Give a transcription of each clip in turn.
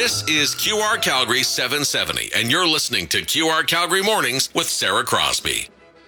This is QR Calgary 770, and you're listening to QR Calgary Mornings with Sarah Crosby.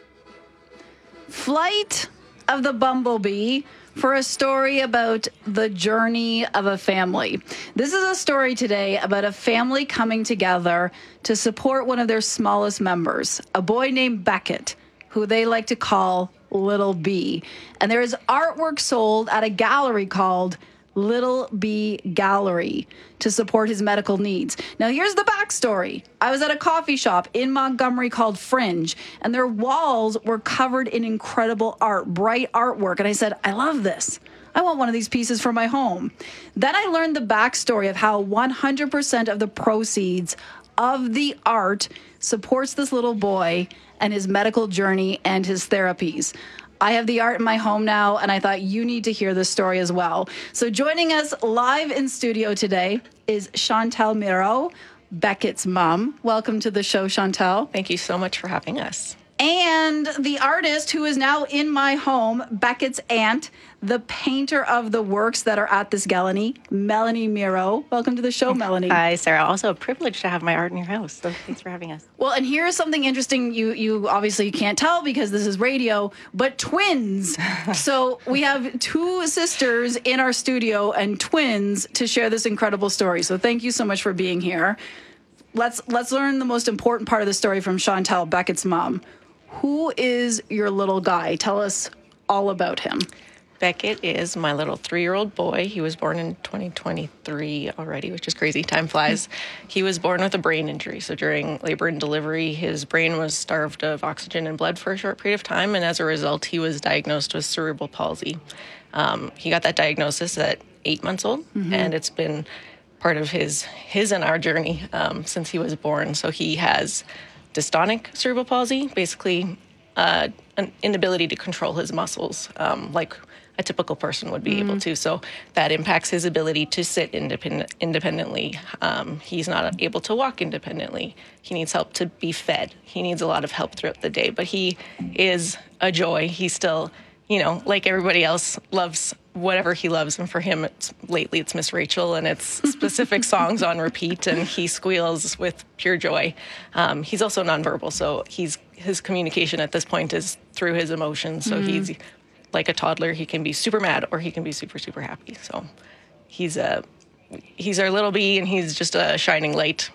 Flight of the Bumblebee for a story about the journey of a family. This is a story today about a family coming together to support one of their smallest members, a boy named Beckett, who they like to call Little B. And there is artwork sold at a gallery called Little B Gallery to support his medical needs. Now, here's the backstory. I was at a coffee shop in Montgomery called Fringe, and their walls were covered in incredible art, bright artwork. And I said, I love this. I want one of these pieces for my home. Then I learned the backstory of how 100% of the proceeds of the art supports this little boy and his medical journey and his therapies. I have the art in my home now, and I thought you need to hear this story as well. So joining us live in studio today is Chantal Miro, Beckett's mom. Welcome to the show, Chantal. Thank you so much for having us. And the artist who is now in my home, Beckett's aunt, the painter of the works that are at this gallery, Melanie Miro. Welcome to the show, Melanie. Hi, Sarah. Also a privilege to have my art in your house, so thanks for having us. Well, and here's something interesting. You obviously can't tell because this is radio, but twins. So we have two sisters in our studio and twins to share this incredible story. So thank you so much for being here. Let's learn the most important part of the story from Chantal, Beckett's mom. Who is your little guy? Tell us all about him. Beckett is my little 3-year-old boy. He was born in 2023 already, which is crazy. Time flies. He was born with a brain injury. So during labor and delivery, his brain was starved of oxygen and blood for a short period of time. And as a result, he was diagnosed with cerebral palsy. He got that diagnosis at 8 months old. Mm-hmm. And it's been part of his and our journey since he was born. So he has dystonic cerebral palsy, basically an inability to control his muscles like a typical person would be able to. So that impacts his ability to sit independently. He's not able to walk independently. He needs help to be fed. He needs a lot of help throughout the day. But he is a joy. He still, like everybody else, loves whatever he loves. And for him, lately it's Miss Rachel, and it's specific songs on repeat, and he squeals with pure joy. He's also nonverbal, so his communication at this point is through his emotions. So he's like a toddler. He can be super mad or he can be super, super happy. So he's our little B, and he's just a shining light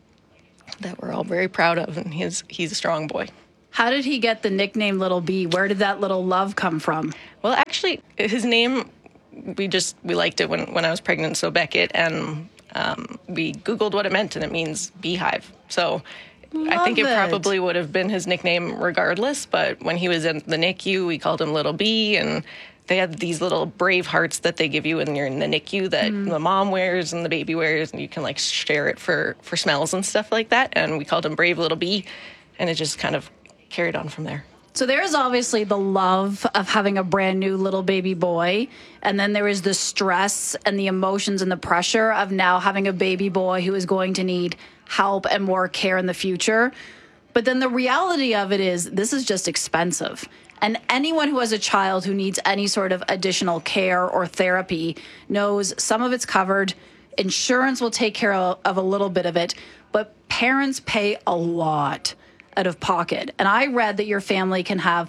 that we're all very proud of, and he's a strong boy. How did he get the nickname Little B? Where did that little love come from? Well, actually, his name, we liked it when I was pregnant, so Beckett, and we Googled what it meant, and it means beehive. So I think it probably would have been his nickname regardless, but when he was in the NICU, we called him Little B, and they had these little brave hearts that they give you when you're in the NICU that the mom wears and the baby wears, and you can share it for smells and stuff like that, and we called him Brave Little B, and it just kind of carried on from there. So there is obviously the love of having a brand new little baby boy, and then there is the stress and the emotions and the pressure of now having a baby boy who is going to need help and more care in the future. But then the reality of it is this is just expensive. And anyone who has a child who needs any sort of additional care or therapy knows some of it's covered. Insurance will take care of a little bit of it, but parents pay a lot out of pocket. And I read that your family can have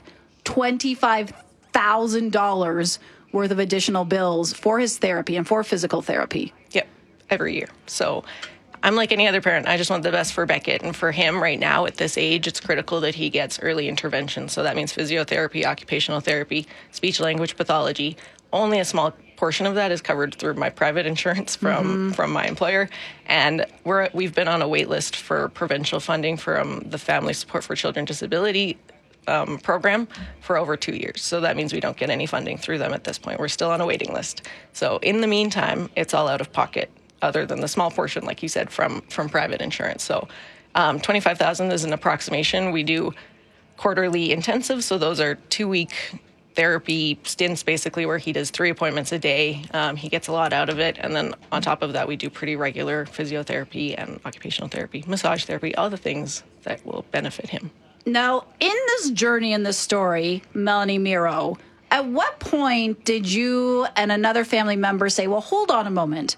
$25,000 worth of additional bills for his therapy and for physical therapy. Yep, every year. So I'm like any other parent. I just want the best for Beckett. And for him right now at this age, it's critical that he gets early intervention. So that means physiotherapy, occupational therapy, speech language pathology. Only a small portion of that is covered through my private insurance from my employer. And we've been on a wait list for provincial funding from the Family Support for Children Disability program for over 2 years. So that means we don't get any funding through them at this point. We're still on a waiting list. So in the meantime, it's all out of pocket, other than the small portion, like you said, from private insurance. So $25,000 is an approximation. We do quarterly intensive, so those are 2-week therapy stints, basically, where he does 3 appointments a day. He gets a lot out of it. And then on top of that, we do pretty regular physiotherapy and occupational therapy, massage therapy, all the things that will benefit him. Now, in this journey, in this story, Melanie Miro, at what point did you and another family member say, well, hold on a moment.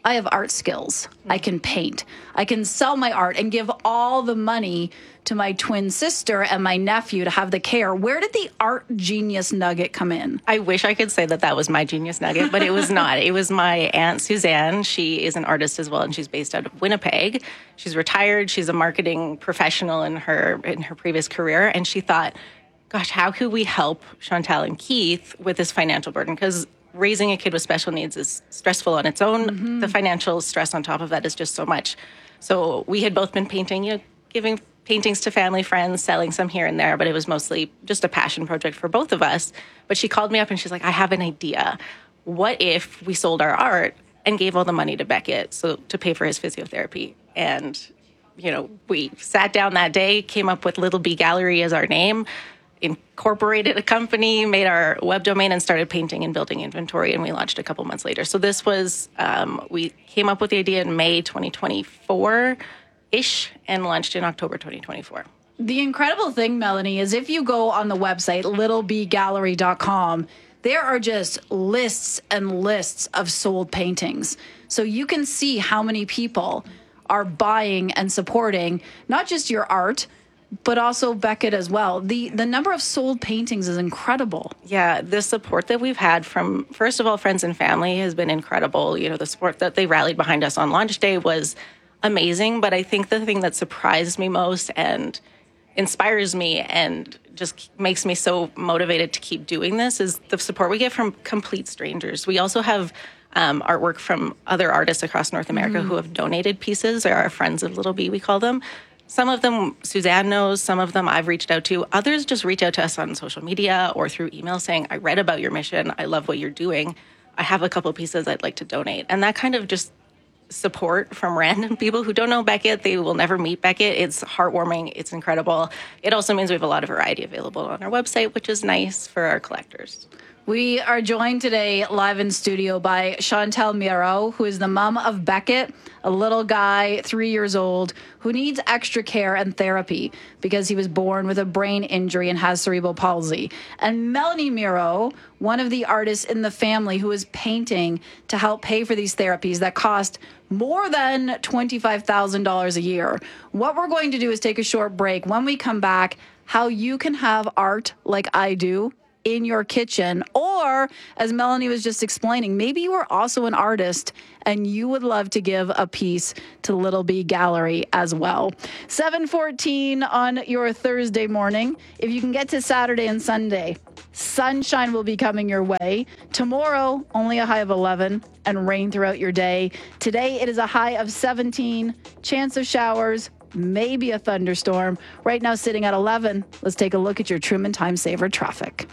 I have art skills. I can paint. I can sell my art and give all the money to my twin sister and my nephew to have the care. Where did the art genius nugget come in? I wish I could say that was my genius nugget, but it was not. It was my Aunt Suzanne. She is an artist as well, and she's based out of Winnipeg. She's retired. She's a marketing professional in her previous career, and she thought, gosh, how could we help Chantal and Keith with this financial burden? Because raising a kid with special needs is stressful on its own. Mm-hmm. The financial stress on top of that is just so much. So we had both been painting, giving paintings to family, friends, selling some here and there, but it was mostly just a passion project for both of us. But she called me up and she's like, I have an idea. What if we sold our art and gave all the money to Beckett to pay for his physiotherapy? And, we sat down that day, came up with Little B Gallery as our name, incorporated a company, made our web domain, and started painting and building inventory, and we launched a couple months later. So this was, we came up with the idea in May 2024-ish and launched in October 2024. The incredible thing, Melanie, is if you go on the website, littlebgallery.com, there are just lists and lists of sold paintings. So you can see how many people are buying and supporting not just your art, but also Beckett as well. The number of sold paintings is incredible. Yeah, the support that we've had from, first of all, friends and family has been incredible. The support that they rallied behind us on launch day was amazing. But I think the thing that surprised me most and inspires me and just makes me so motivated to keep doing this is the support we get from complete strangers. We also have artwork from other artists across North America who have donated pieces. They're our friends of Little B, we call them. Some of them Suzanne knows, some of them I've reached out to. Others just reach out to us on social media or through email saying, I read about your mission. I love what you're doing. I have a couple pieces I'd like to donate. And that kind of just support from random people who don't know Beckett. They will never meet Beckett. It's heartwarming. It's incredible. It also means we have a lot of variety available on our website, which is nice for our collectors. We are joined today live in studio by Chantal Miro, who is the mom of Beckett, a little guy, 3 years old, who needs extra care and therapy because he was born with a brain injury and has cerebral palsy. And Melanie Miro, one of the artists in the family who is painting to help pay for these therapies that cost more than $25,000 a year. What we're going to do is take a short break. When we come back, how you can have art like I do in your kitchen, or as Melanie was just explaining, maybe you are also an artist and you would love to give a piece to Little B Gallery as well. 7:14 on your Thursday morning. If you can get to Saturday and Sunday, sunshine will be coming your way. Tomorrow, only a high of 11 and rain throughout your day. Today, it is a high of 17, chance of showers, maybe a thunderstorm. Right now, sitting at 11. Let's take a look at your Truman Time Saver traffic.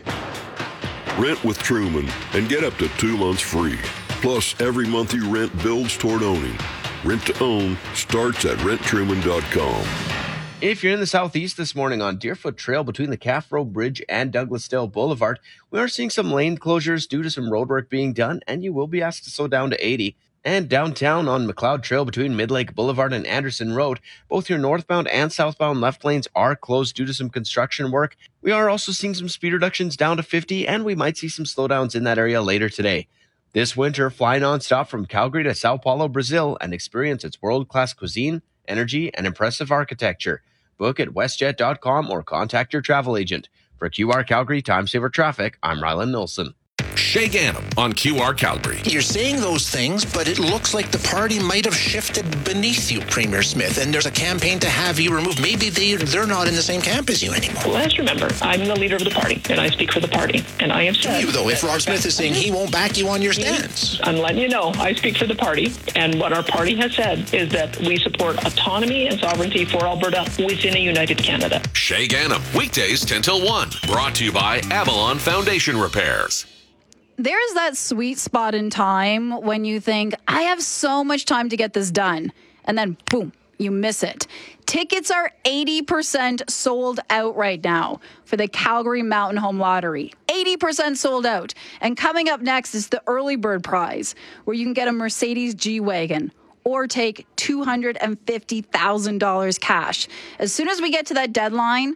Rent with Truman and get up to 2 months free. Plus, every month you rent builds toward owning. Rent to own starts at renttruman.com. If you're in the southeast this morning on Deerfoot Trail between the Calf Road Bridge and Douglasdale Boulevard, we are seeing some lane closures due to some roadwork being done, and you will be asked to slow down to 80. And downtown on McLeod Trail between Midlake Boulevard and Anderson Road, both your northbound and southbound left lanes are closed due to some construction work. We are also seeing some speed reductions down to 50, and we might see some slowdowns in that area later today. This winter, fly nonstop from Calgary to Sao Paulo, Brazil, and experience its world-class cuisine, energy, and impressive architecture. Book at westjet.com or contact your travel agent. For QR Calgary Time Saver Traffic, I'm Ryland Nilsson. Shay Ganem on QR Calgary. You're saying those things, but it looks like the party might have shifted beneath you, Premier Smith, and there's a campaign to have you removed. Maybe they're not in the same camp as you anymore. Well, let's remember, I'm the leader of the party, and I speak for the party. And I have said... You, though, if Rob Smith is saying he won't back you on your stance. I'm letting you know, I speak for the party, and what our party has said is that we support autonomy and sovereignty for Alberta within a united Canada. Shay Ganem, weekdays 10 till 1. Brought to you by Avalon Foundation Repairs. There is that sweet spot in time when you think, I have so much time to get this done. And then, boom, you miss it. Tickets are 80% sold out right now for the Calgary Mountain Home Lottery. 80% sold out. And coming up next is the Early Bird Prize, where you can get a Mercedes G-Wagon or take $250,000 cash. As soon as we get to that deadline,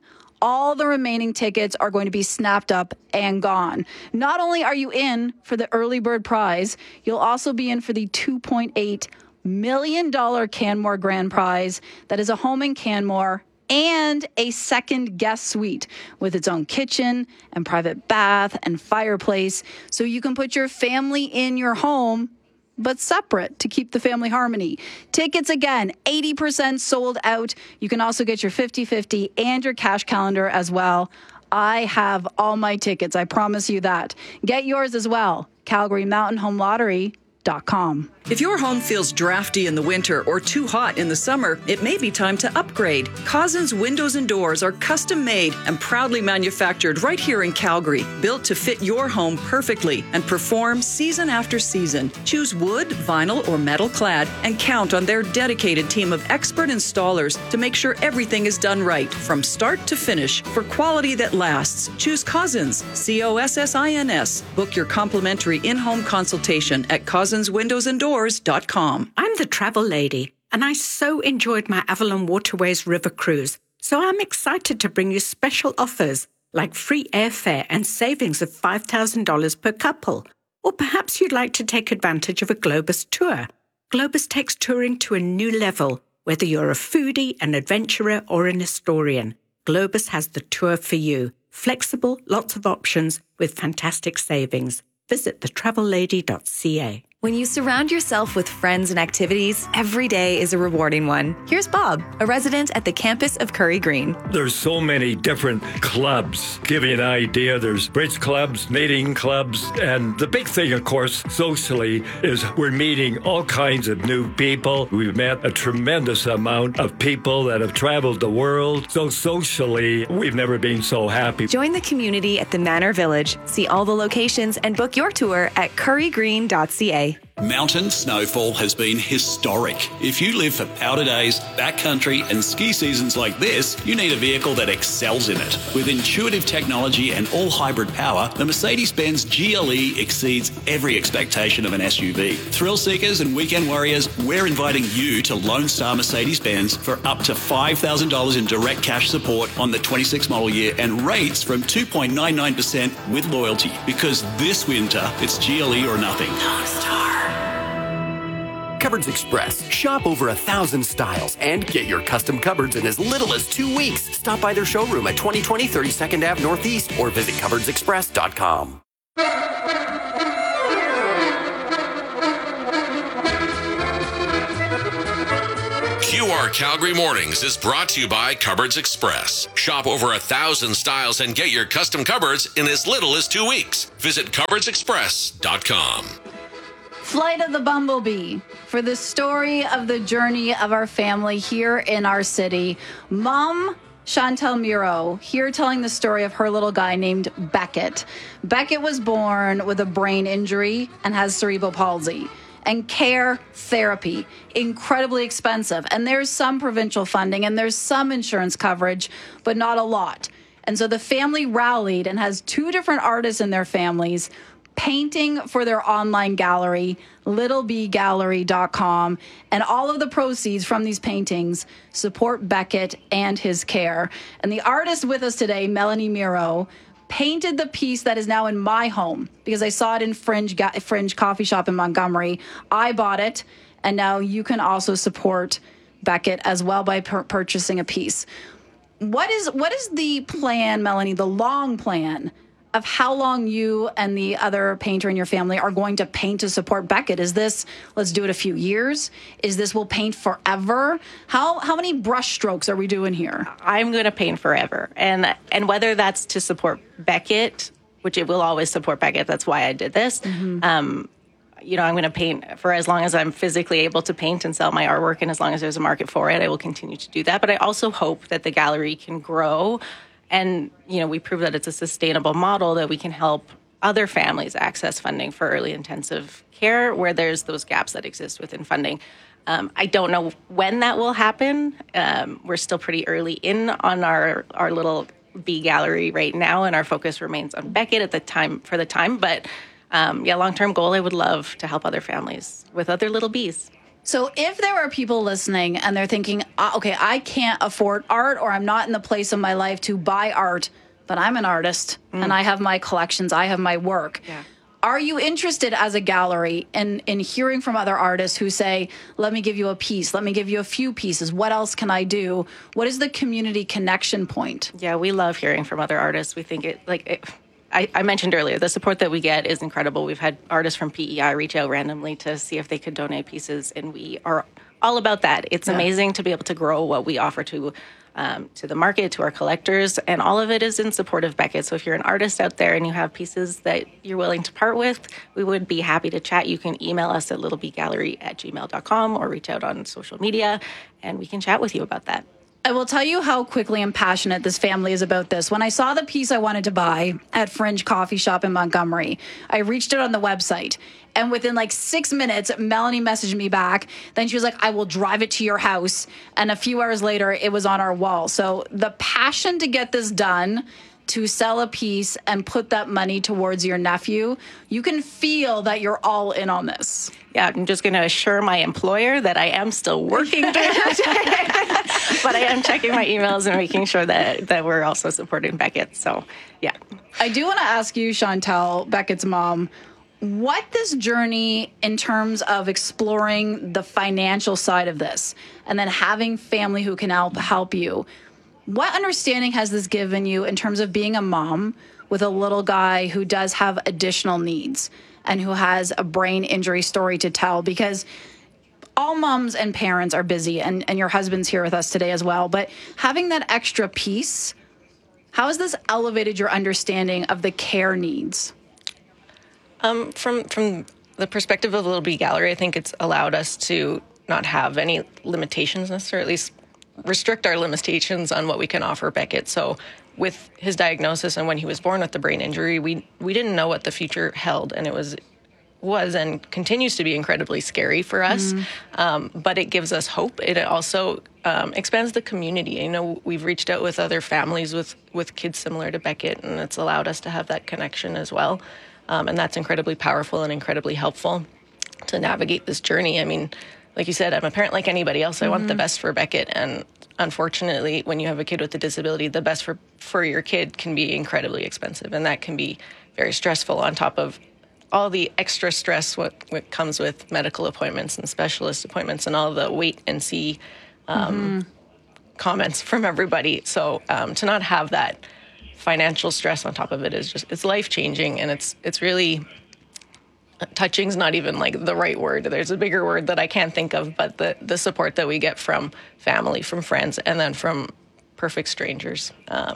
all the remaining tickets are going to be snapped up and gone. Not only are you in for the early bird prize, you'll also be in for the $2.8 million Canmore grand prize. That is a home in Canmore and a second guest suite with its own kitchen and private bath and fireplace, so you can put your family in your home but separate to keep the family harmony. Tickets, again, 80% sold out. You can also get your 50/50 and your cash calendar as well. I have all my tickets, I promise you that. Get yours as well. CalgaryMountainHomeLottery.com. If your home feels drafty in the winter or too hot in the summer, it may be time to upgrade. Cousins Windows and Doors are custom made and proudly manufactured right here in Calgary, built to fit your home perfectly and perform season after season. Choose wood, vinyl, or metal clad and count on their dedicated team of expert installers to make sure everything is done right from start to finish for quality that lasts. Choose Cousins, COSSINS. Book your complimentary in-home consultation at cousinswindowsanddoors.com. I'm the travel lady, and I so enjoyed my Avalon Waterways River cruise. So I'm excited to bring you special offers like free airfare and savings of $5,000 per couple. Or perhaps you'd like to take advantage of a Globus tour. Globus takes touring to a new level, whether you're a foodie, an adventurer, or an historian. Globus has the tour for you. Flexible, lots of options with fantastic savings. Visit thetravellady.ca. When you surround yourself with friends and activities, every day is a rewarding one. Here's Bob, a resident at the campus of Curry Green. There's so many different clubs. Give you an idea, there's bridge clubs, knitting clubs, and the big thing, of course, socially, is we're meeting all kinds of new people. We've met a tremendous amount of people that have traveled the world. So socially, we've never been so happy. Join the community at the Manor Village. See all the locations and book your tour at currygreen.ca. Mountain snowfall has been historic. If you live for powder days, backcountry and ski seasons like this, you need a vehicle that excels in it. With intuitive technology and all hybrid power, the Mercedes-Benz GLE exceeds every expectation of an SUV. Thrill seekers and weekend warriors, we're inviting you to Lone Star Mercedes-Benz for up to $5,000 in direct cash support on the 26 model year and rates from 2.99% with loyalty. Because this winter, it's GLE or nothing. Lone Star. Cupboards Express. Shop over 1,000 styles and get your custom cupboards in as little as 2 weeks. Stop by their showroom at 2020 32nd Ave Northeast or visit cupboardsexpress.com. QR Calgary Mornings is brought to you by Cupboards Express. Shop over 1,000 styles and get your custom cupboards in as little as 2 weeks. Visit cupboardsexpress.com. Flight of the Bumblebee, for the story of the journey of our family here in our city. Mom Chantel Miro here telling the story of her little guy named Beckett. Beckett was born with a brain injury and has cerebral palsy. And care therapy, incredibly expensive. And there's some provincial funding and there's some insurance coverage, but not a lot. And so the family rallied and has two different artists in their families painting for their online gallery, littlebgallery.com, and all of the proceeds from these paintings support Beckett and his care. And the artist with us today, Melanie Miro, painted the piece that is now in my home because I saw it in Fringe Coffee Shop in Montgomery. I bought it, and now you can also support Beckett as well by purchasing a piece. What is the plan, Melanie, the long plan of how long you and the other painter in your family are going to paint to support Beckett? Is this, let's do it a few years? Is this, we'll paint forever? How many brush strokes are we doing here? I'm going to paint forever. And whether that's to support Beckett, which it will always support Beckett, that's why I did this. Mm-hmm. I'm going to paint for as long as I'm physically able to paint and sell my artwork. And as long as there's a market for it, I will continue to do that. But I also hope that the gallery can grow. And, we prove that it's a sustainable model that we can help other families access funding for early intensive care where there's those gaps that exist within funding. I don't know when that will happen. We're still pretty early in on our little bee gallery right now, and our focus remains on Beckett at the time. But long-term goal, I would love to help other families with other little bees. So if there are people listening and they're thinking, okay, I can't afford art, or I'm not in the place of my life to buy art, but I'm an artist and I have my collections, I have my work. Yeah. Are you interested as a gallery in hearing from other artists who say, let me give you a piece, let me give you a few pieces, what else can I do? What is the community connection point? Yeah, we love hearing from other artists. We think I mentioned earlier, the support that we get is incredible. We've had artists from PEI reach out randomly to see if they could donate pieces, and we are all about that. It's amazing to be able to grow what we offer to the market, to our collectors, and all of it is in support of Beckett. So if you're an artist out there and you have pieces that you're willing to part with, we would be happy to chat. You can email us at littlebgallery@gmail.com or reach out on social media, and we can chat with you about that. I will tell you how quickly and passionate this family is about this. When I saw the piece I wanted to buy at Fringe Coffee Shop in Montgomery, I reached out on the website, and within like 6 minutes, Melanie messaged me back. Then she was like, I will drive it to your house. And a few hours later, it was on our wall. So the passion to get this done, to sell a piece and put that money towards your nephew, you can feel that you're all in on this. Yeah, I'm just going to assure my employer that I am still working during the day, but I am checking my emails and making sure that we're also supporting Beckett. So, yeah. I do want to ask you, Chantal, Beckett's mom, what this journey in terms of exploring the financial side of this and then having family who can help you, what understanding has this given you in terms of being a mom with a little guy who does have additional needs and who has a brain injury story to tell? Because all moms and parents are busy, and your husband's here with us today as well. But having that extra piece, how has this elevated your understanding of the care needs? From the perspective of Little B Gallery, I think it's allowed us to not have any limitations necessarily, at least restrict our limitations on what we can offer Beckett. So with his diagnosis and when he was born with the brain injury, we didn't know what the future held, and it was and continues to be incredibly scary for us. But it gives us hope. It also expands the community. You know, we've reached out with other families with kids similar to Beckett, and it's allowed us to have that connection as well. And that's incredibly powerful and incredibly helpful to navigate this journey. I mean, like you said, I'm a parent like anybody else. I want the best for Beckett. And unfortunately, when you have a kid with a disability, the best for your kid can be incredibly expensive. And that can be very stressful on top of all the extra stress what comes with medical appointments and specialist appointments and all the wait and see comments from everybody. So to not have that financial stress on top of it is just, it's life-changing. And it's really... touching's not even like the right word. There's a bigger word that I can't think of, but the support that we get from family, from friends, and then from perfect strangers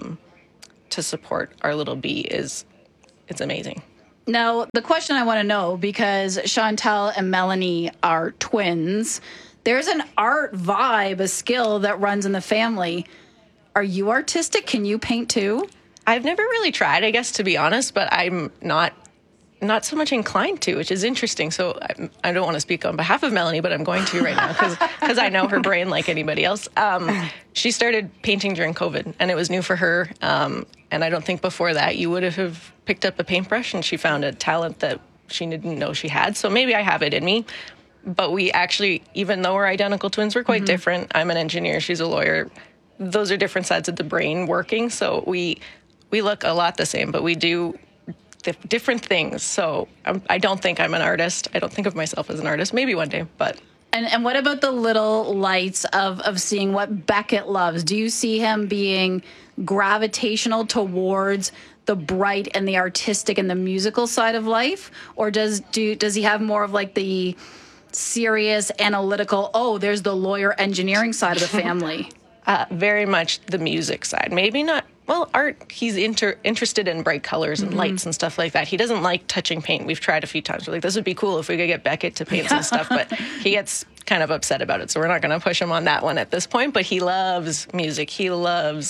to support our little B it's amazing. Now, the question I want to know, because Chantal and Melanie are twins, there's an art vibe, a skill that runs in the family. Are you artistic? Can you paint too? I've never really tried, I guess, to be honest, but I'm not so much inclined to, which is interesting. So I don't want to speak on behalf of Melanie, but I'm going to right now because I know her brain like anybody else. She started painting during COVID, and it was new for her. And I don't think before that you would have picked up a paintbrush, and she found a talent that she didn't know she had. So maybe I have it in me. But we actually, even though we're identical twins, we're quite different. I'm an engineer. She's a lawyer. Those are different sides of the brain working. So we look a lot the same, but we do different things. So I don't think I'm an artist. I don't think of myself as an artist. Maybe one day, but... And what about the little lights of seeing what Beckett loves? Do you see him being gravitational towards the bright and the artistic and the musical side of life? Or does he have more of like the serious, analytical, there's the lawyer engineering side of the family? Very much the music side. Maybe not... Well, art, he's interested in bright colors and lights and stuff like that. He doesn't like touching paint. We've tried a few times. We're like, this would be cool if we could get Beckett to paint some stuff, but he gets kind of upset about it, so we're not going to push him on that one at this point. But he loves music. He loves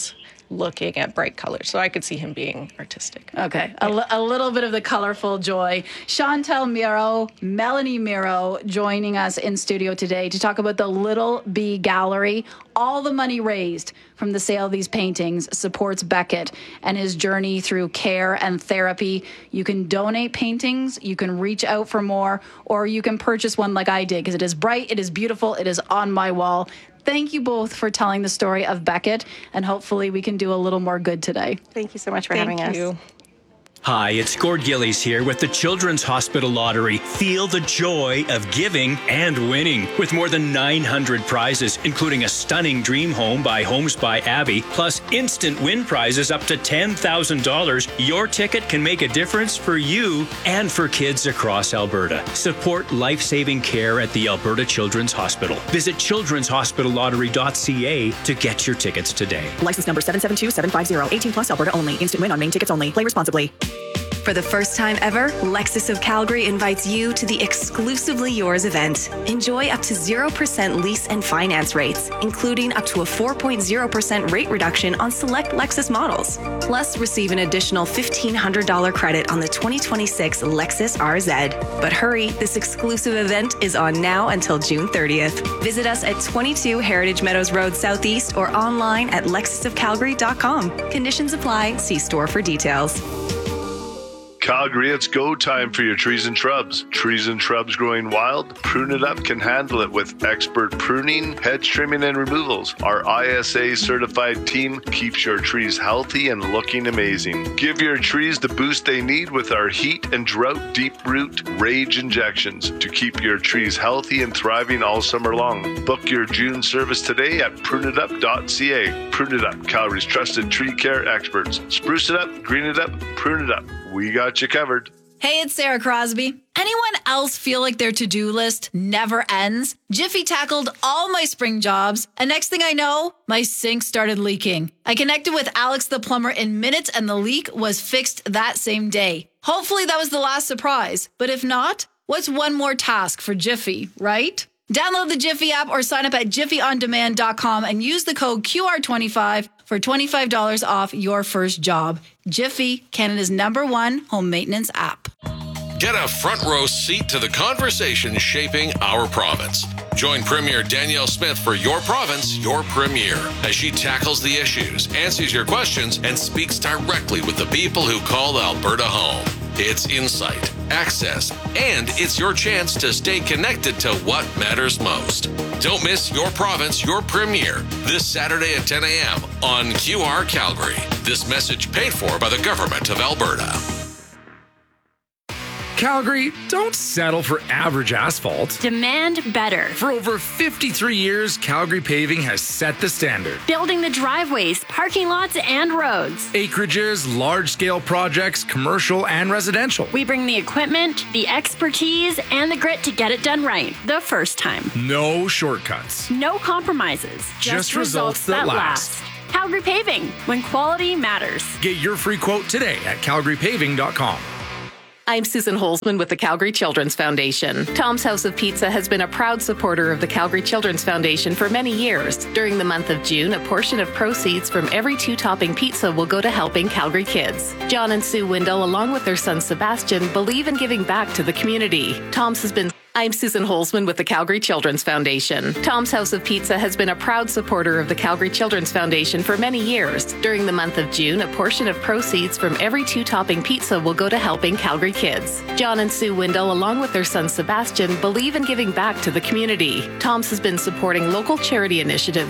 looking at bright colors. So I could see him being artistic. Okay, a little bit of the colorful joy. Chantel Miro, Melanie Miro joining us in studio today to talk about the Little B Gallery. All the money raised from the sale of these paintings supports Beckett and his journey through care and therapy. You can donate paintings, you can reach out for more, or you can purchase one like I did because it is bright, it is beautiful, it is on my wall. Thank you both for telling the story of Beckett, and hopefully we can do a little more good today. Thank you so much for having us. Thank you. Hi, it's Gord Gillies here with the Children's Hospital Lottery. Feel the joy of giving and winning. With more than 900 prizes, including a stunning dream home by Homes by Abby, plus instant win prizes up to $10,000, your ticket can make a difference for you and for kids across Alberta. Support life-saving care at the Alberta Children's Hospital. Visit childrenshospitallottery.ca to get your tickets today. License number 772750. 18 plus Alberta only. Instant win on main tickets only. Play responsibly. For the first time ever, Lexus of Calgary invites you to the Exclusively Yours event. Enjoy up to 0% lease and finance rates, including up to a 4.0% rate reduction on select Lexus models. Plus, receive an additional $1,500 credit on the 2026 Lexus RZ. But hurry, this exclusive event is on now until June 30th. Visit us at 22 Heritage Meadows Road Southeast or online at lexusofcalgary.com. Conditions apply. See store for details. Calgary, it's go time for your trees and shrubs. Trees and shrubs growing wild? Prune It Up can handle it with expert pruning, hedge trimming, and removals. Our ISA certified team keeps your trees healthy and looking amazing. Give your trees the boost they need with our heat and drought deep root rage injections to keep your trees healthy and thriving all summer long. Book your June service today at pruneitup.ca. Prune It Up, Calgary's trusted tree care experts. Spruce it up, green it up, prune it up. We got you covered. Hey, it's Sarah Crosby. Anyone else feel like their to-do list never ends? Jiffy tackled all my spring jobs, and next thing I know, my sink started leaking. I connected with Alex the plumber in minutes, and the leak was fixed that same day. Hopefully that was the last surprise, but if not, what's one more task for Jiffy, right? Download the Jiffy app or sign up at jiffyondemand.com and use the code QR25 for $25 off your first job. Jiffy, Canada's #1 home maintenance app. Get a front row seat to the conversation shaping our province. Join Premier Danielle Smith for Your Province, Your Premier, as she tackles the issues, answers your questions, and speaks directly with the people who call Alberta home. It's insight, access, and it's your chance to stay connected to what matters most. Don't miss Your Province, Your Premier this Saturday at 10 a.m. on QR Calgary. This message paid for by the Government of Alberta. Calgary, don't settle for average asphalt. Demand better. For over 53 years, Calgary Paving has set the standard. Building the driveways, parking lots, and roads. Acreages, large-scale projects, commercial and residential. We bring the equipment, the expertise, and the grit to get it done right the first time. No shortcuts. No compromises. Just results that last. Calgary Paving, when quality matters. Get your free quote today at calgarypaving.com. I'm Susan Holzman with the Calgary Children's Foundation. Tom's House of Pizza has been a proud supporter of the Calgary Children's Foundation for many years. During the month of June, a portion of proceeds from every 2-topping pizza will go to helping Calgary kids. John and Sue Windle, along with their son Sebastian, believe in giving back to the community. I'm Susan Holzman with the Calgary Children's Foundation. Tom's House of Pizza has been a proud supporter of the Calgary Children's Foundation for many years. During the month of June, a portion of proceeds from every 2-topping pizza will go to helping Calgary kids. John and Sue Windle, along with their son Sebastian, believe in giving back to the community. Tom's has been supporting local charity initiatives